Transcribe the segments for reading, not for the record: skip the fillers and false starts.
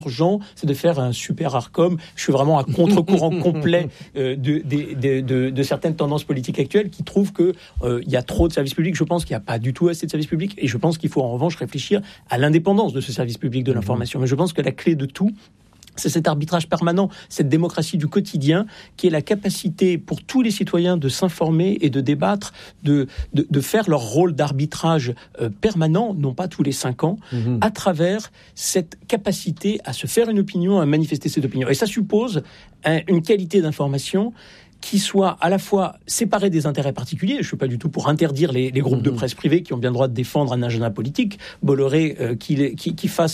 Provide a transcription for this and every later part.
c'est de faire un super Arcom. Je suis vraiment à contre-courant complet de certaines tendances politiques actuelles qui trouvent qu'il y a trop de services publics. Je pense qu'il n'y a pas du tout assez de services publics et je pense qu'il faut en revanche réfléchir à l'indépendance de ce service public de l'information. Mais je pense que la clé de tout, c'est cet arbitrage permanent, cette démocratie du quotidien qui est la capacité pour tous les citoyens de s'informer et de débattre, de faire leur rôle d'arbitrage permanent, non pas tous les 5 ans, à travers cette capacité à se faire une opinion, à manifester cette opinion. Et ça suppose une qualité d'information qui soit à la fois séparé des intérêts particuliers. Je ne suis pas du tout pour interdire les groupes de presse privés qui ont bien le droit de défendre un agenda politique. Bolloré, qu'il ait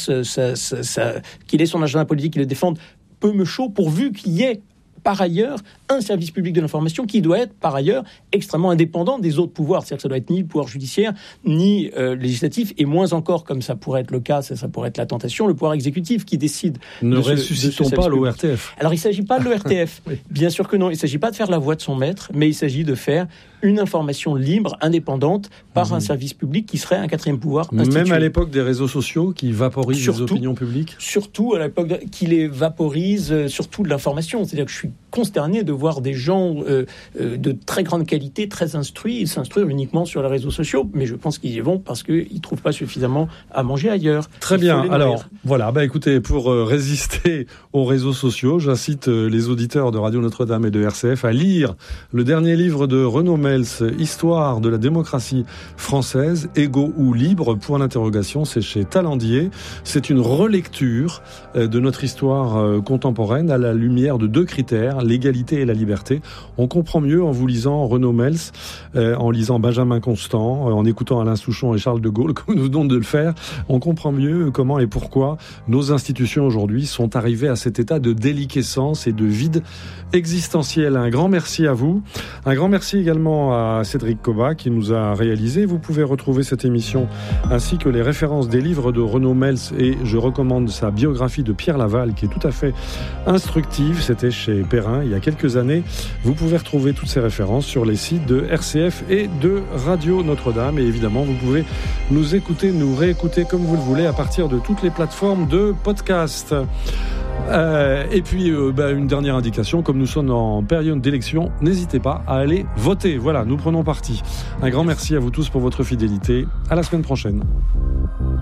son agenda politique, qu'il le défende, peu me chaud, pourvu qu'il y ait par ailleurs un service public de l'information qui doit être par ailleurs extrêmement indépendant des autres pouvoirs. C'est-à-dire que ça doit être ni le pouvoir judiciaire, ni législatif, et moins encore, comme ça pourrait être le cas, ça pourrait être la tentation, le pouvoir exécutif qui décide. Ne ressuscitons pas l'ORTF. Alors il ne s'agit pas de l'ORTF, oui. Bien sûr que non, il ne s'agit pas de faire la voix de son maître, mais il s'agit de faire une information libre, indépendante, par un service public qui serait un quatrième pouvoir institué. Même à l'époque des réseaux sociaux qui vaporisent les opinions publiques. Surtout à l'époque qui les vaporisent, surtout de l'information. C'est-à-dire que je suis consterné de voir des gens de très grande qualité, très instruits, s'instruire uniquement sur les réseaux sociaux. Mais je pense qu'ils y vont parce qu'ils ne trouvent pas suffisamment à manger ailleurs. Très bien. Alors, voilà. Écoutez, pour résister aux réseaux sociaux, j'incite les auditeurs de Radio Notre-Dame et de RCF à lire le dernier livre de Renaud Mels, Histoire de la démocratie française, égaux ou libre, point d'interrogation. C'est chez Talendier. C'est une relecture de notre histoire contemporaine à la lumière de 2 critères, l'égalité et la liberté. On comprend mieux en vous lisant Renaud Mels, en lisant Benjamin Constant, en écoutant Alain Souchon et Charles de Gaulle, comme nous venons de le faire. On comprend mieux comment et pourquoi nos institutions aujourd'hui sont arrivées à cet état de déliquescence et de vide existentiel. Un grand merci à vous. Un grand merci également à Cédric Cobat qui nous a réalisé. Vous pouvez retrouver cette émission ainsi que les références des livres de Renaud Mels et je recommande sa biographie de Pierre Laval qui est tout à fait instructive. C'était chez Perrin il y a quelques années. Vous pouvez retrouver toutes ces références sur les sites de RCF et de Radio Notre-Dame et évidemment vous pouvez nous écouter, nous réécouter comme vous le voulez à partir de toutes les plateformes de podcast. Et puis une dernière indication, comme nous sommes en période d'élection, n'hésitez pas à aller voter. Voilà, nous prenons parti. Un grand merci à vous tous pour votre fidélité. À la semaine prochaine.